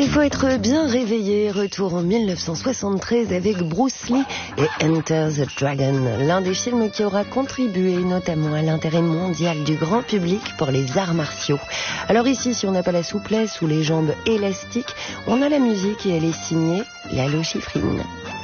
Il faut être bien réveillé. Retour en 1973 avec Bruce Lee et Enter the Dragon, l'un des films qui aura contribué notamment à l'intérêt mondial du grand public pour les arts martiaux. Alors ici, si on n'a pas la souplesse ou les jambes élastiques, on a la musique et elle est signée Lalo Schifrin.